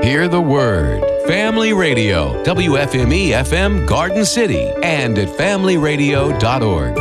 Hear the word. Family Radio, WFME-FM Garden City, and at familyradio.org.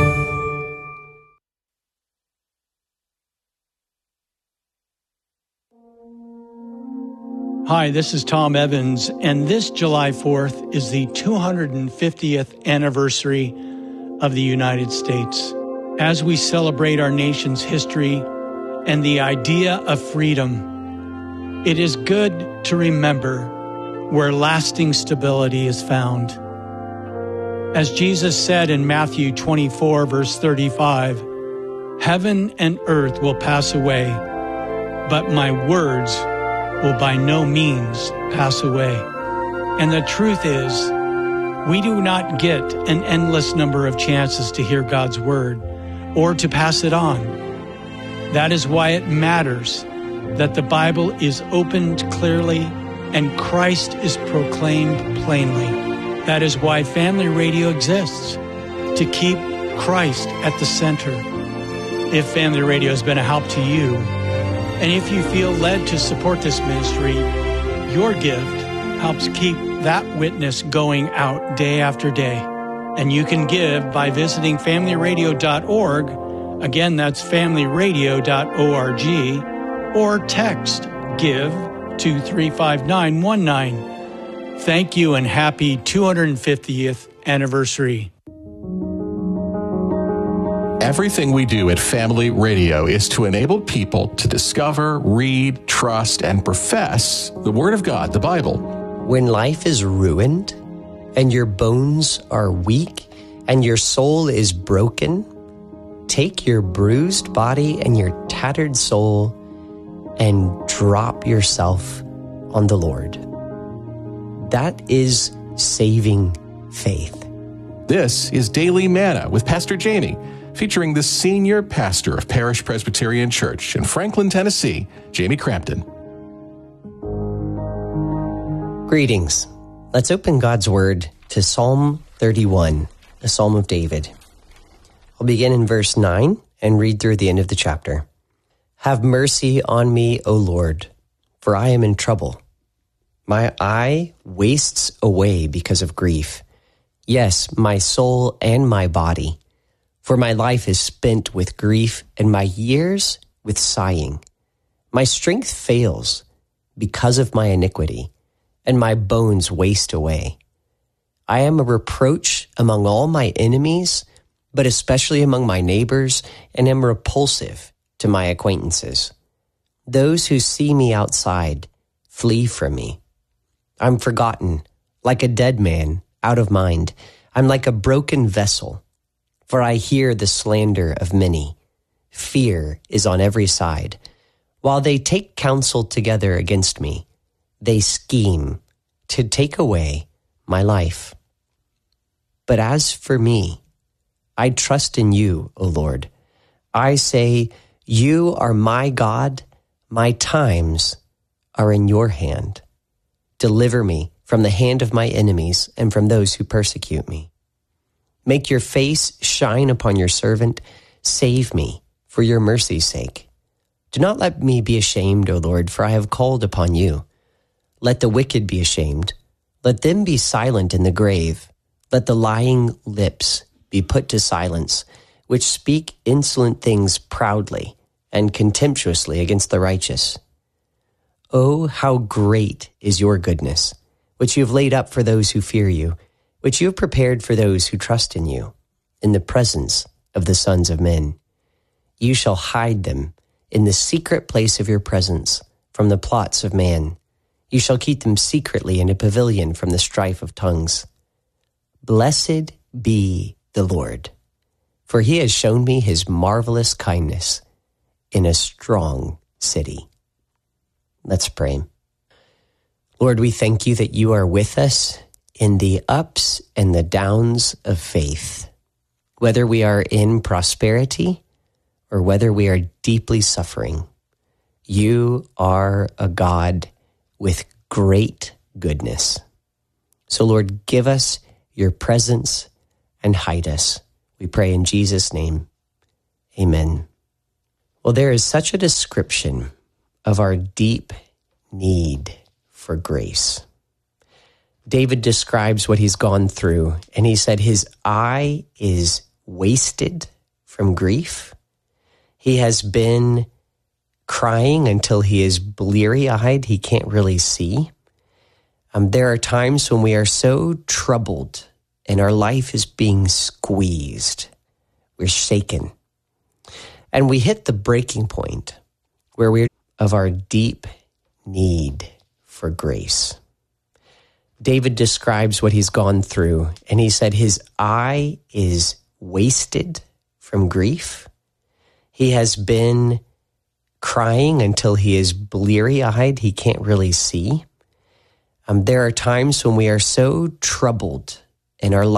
Hi, this is Tom Evans, and this July 4th is the 250th anniversary of the United States. As we celebrate our nation's history and the idea of freedom, it is good to remember where lasting stability is found. As Jesus said in Matthew 24, verse 35, "Heaven and earth will pass away, but my words will by no means pass away." And the truth is, we do not get an endless number of chances to hear God's word or to pass it on. That is why it matters that the Bible is opened clearly and Christ is proclaimed plainly. That is why Family Radio exists, to keep Christ at the center. If Family Radio has been a help to you, and if you feel led to support this ministry, your gift helps keep that witness going out day after day. And you can give by visiting familyradio.org. Again, that's familyradio.org. Or text GIVE to 35919. Thank you and happy 250th anniversary. Everything we do at Family Radio is to enable people to discover, read, trust, and profess the Word of God, the Bible. When life is ruined, and your bones are weak, and your soul is broken, take your bruised body and your tattered soul and drop yourself on the Lord. That is saving faith. This is Daily Manna with Pastor Jamie, featuring the senior pastor of Parish Presbyterian Church in Franklin, Tennessee, Jamie Crampton. Greetings. Let's open God's Word to Psalm 31, a Psalm of David. I'll begin in verse 9 and read through the end of the chapter. Have mercy on me, O Lord, for I am in trouble. My eye wastes away because of grief. Yes, my soul and my body. For my life is spent with grief and my years with sighing. My strength fails because of my iniquity, and my bones waste away. I am a reproach among all my enemies, but especially among my neighbors, and am repulsive to my acquaintances. Those who see me outside flee from me. I'm forgotten, like a dead man, out of mind. I'm like a broken vessel, for I hear the slander of many. Fear is on every side. While they take counsel together against me, they scheme to take away my life. But as for me, I trust in you, O Lord. I say, you are my God. My times are in your hand. Deliver me from the hand of my enemies and from those who persecute me. Make your face shine upon your servant. Save me for your mercy's sake. Do not let me be ashamed, O Lord, for I have called upon you. Let the wicked be ashamed. Let them be silent in the grave. Let the lying lips be put to silence, which speak insolent things proudly and contemptuously against the righteous. Oh, how great is your goodness, which you have laid up for those who fear you, which you have prepared for those who trust in you, in the presence of the sons of men. You shall hide them in the secret place of your presence from the plots of man. You shall keep them secretly in a pavilion from the strife of tongues. Blessed be the Lord, for he has shown me his marvelous kindness in a strong city. Let's pray. Lord, we thank you that you are with us in the ups and the downs of faith, whether we are in prosperity or whether we are deeply suffering. You are a God with great goodness. So, Lord, give us your presence and hide us. We pray in Jesus' name. Amen. Well, there is such a description of our deep need for grace. David describes what he's gone through, and he said his eye is wasted from grief. He has been crying until he is bleary-eyed. He can't really see. There are times when we are so troubled and our life is being squeezed. We're shaken. And we hit the breaking point where we're of our deep need for grace. David describes what he's gone through, and he said his eye is wasted from grief. He has been crying until he is bleary-eyed. He can't really see. There are times when we are so troubled and our life